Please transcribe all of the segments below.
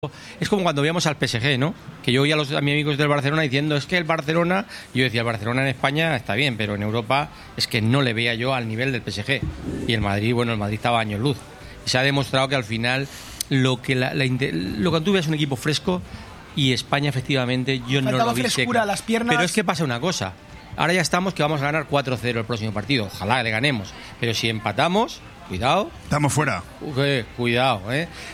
Es como cuando veíamos al PSG, ¿no? Que yo oía a mis amigos del Barcelona diciendo, es que el Barcelona, yo decía, el Barcelona en España está bien, pero en Europa es que no le veía yo al nivel del PSG. Y el Madrid, bueno, el Madrid estaba a años luz. Y se ha demostrado que al final lo que tú ves es un equipo fresco, y España efectivamente yo no lo vi frescura a las piernas. Pero es que pasa una cosa, ahora ya estamos que vamos a ganar 4-0 el próximo partido, ojalá le ganemos, pero si empatamos, cuidado. Estamos fuera. Cuidado,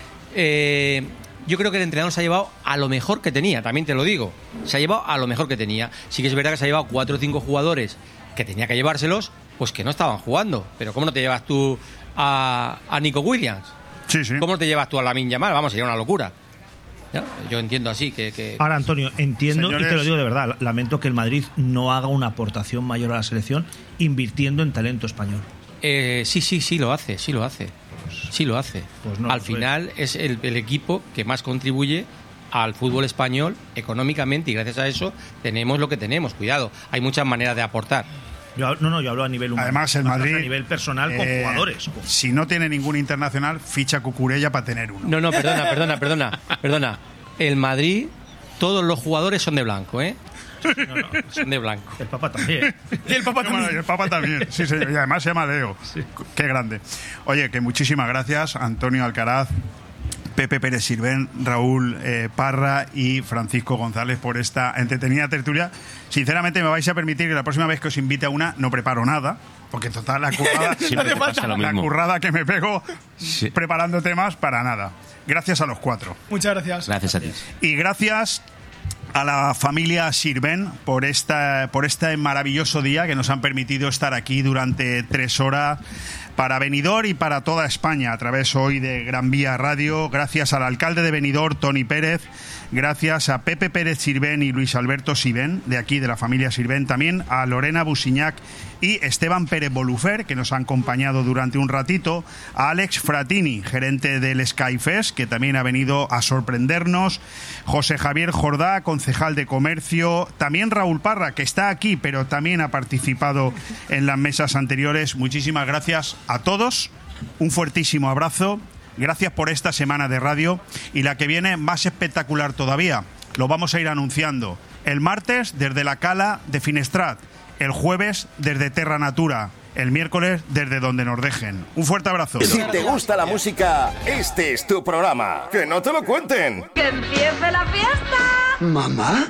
yo creo que el entrenador se ha llevado a lo mejor que tenía, también te lo digo. Se ha llevado a lo mejor que tenía. Sí que es verdad que se ha llevado 4 o 5 jugadores que tenía que llevárselos, pues que no estaban jugando. Pero ¿cómo no te llevas tú a Nico Williams? Sí, sí. ¿Cómo no te llevas tú a Lamine Yamal? Vamos, sería una locura. ¿Ya? Yo entiendo así que... Ahora, Antonio, entiendo, señores, y te lo digo de verdad, lamento que el Madrid no haga una aportación mayor a la selección invirtiendo en talento español. Sí lo hace. Sí lo hace. Pues no, al final es el equipo que más contribuye al fútbol español económicamente, y gracias a eso tenemos lo que tenemos. Cuidado, hay muchas maneras de aportar. Yo hablo a nivel humano. Además, el Madrid, a nivel personal, con jugadores. Si no tiene ningún internacional, ficha Cucurella para tener uno. No, perdona. El Madrid, todos los jugadores son de blanco, ¿eh? No, son de blanco. El Papa también. Y el Papa también. El Papa también, sí, y además se llama Leo. Sí. Qué grande. Oye, que muchísimas gracias, Antonio Alcaraz, Pepe Pérez Sirvent, Raúl Parra y Francisco González, por esta entretenida tertulia. Sinceramente, me vais a permitir que la próxima vez que os invite a una no preparo nada, porque total la currada que me pego preparando temas para nada. Gracias a los 4. Muchas gracias. Gracias a ti. Y gracias a la familia Sirvent por este maravilloso día que nos han permitido estar aquí durante 3 horas para Benidorm y para toda España a través hoy de Gran Vía Radio. Gracias al alcalde de Benidorm, Toni Pérez. Gracias a Pepe Pérez Sirvent y Luis Alberto Sirvent, de aquí, de la familia Sirvent. También a Lorena Busiñac y Esteban Pérez Bolufer, que nos han acompañado durante un ratito. A Alex Fratini, gerente del Skyfest, que también ha venido a sorprendernos. José Javier Jordá, concejal de Comercio. También Raúl Parra, que está aquí, pero también ha participado en las mesas anteriores. Muchísimas gracias a todos. Un fuertísimo abrazo. Gracias por esta semana de radio, y la que viene más espectacular todavía. Lo vamos a ir anunciando. El martes desde la Cala de Finestrat, el jueves desde Terra Natura, el miércoles desde donde nos dejen. Un fuerte abrazo. Si te gusta la música, este es tu programa. ¡Que no te lo cuenten! ¡Que empiece la fiesta! ¿Mamá?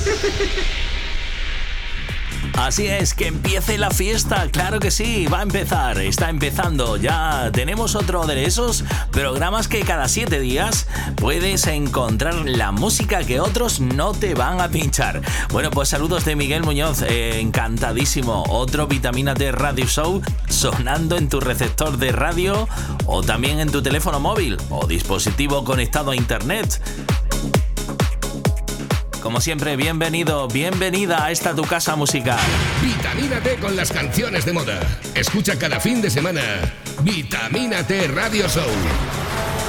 Así es, que empiece la fiesta, claro que sí, va a empezar, está empezando. Ya tenemos otro de esos programas que cada 7 días puedes encontrar la música que otros no te van a pinchar. Bueno, pues saludos de Miguel Muñoz, encantadísimo. Otro Vitamina T Radio Show sonando en tu receptor de radio, o también en tu teléfono móvil o dispositivo conectado a internet. Como siempre, bienvenida a esta tu casa musical. Vitamina T con las canciones de moda. Escucha cada fin de semana Vitamina T Radio Show.